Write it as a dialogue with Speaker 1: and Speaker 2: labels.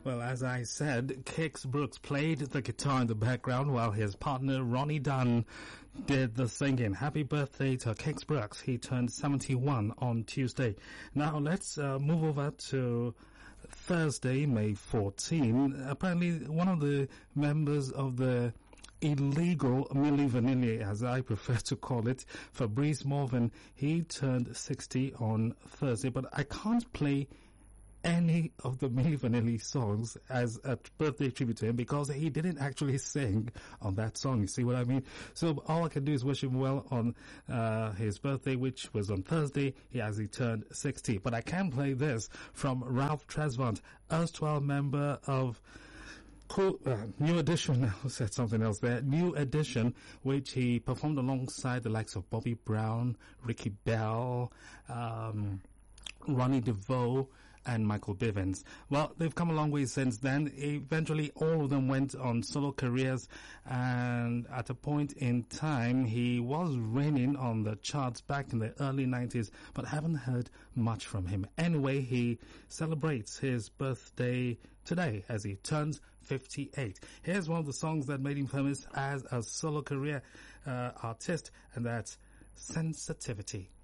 Speaker 1: Well, as I said, Kix Brooks played the guitar in the background while his partner Ronnie Dunn did the singing. Happy birthday to Kix Brooks. He turned 71 on Tuesday. Now let's move over to Thursday, May 14. Apparently, one of the members of the illegal Milli Vanilli, as I prefer to call it, Fabrice Morvan, he turned 60 on Thursday, but I can't play any of the Milli Vanilli songs as a birthday tribute to him because he didn't actually sing on that song. You see what I mean? So all I can do is wish him well on his birthday, which was on Thursday. He turned 60. But I can play this from Ralph Tresvant, erstwhile member of New Edition. I said something else there. New Edition, which he performed alongside the likes of Bobby Brown, Ricky Bell, Ronnie DeVoe, and Michael Bivins. Well, they've come a long way since then. Eventually, all of them went on solo careers, and at a point in time, he was reigning on the charts back in the early 90s, but haven't heard much from him. Anyway, he celebrates his birthday today as he turns 58. Here's one of the songs that made him famous as a solo career artist, and that's Sensitivity.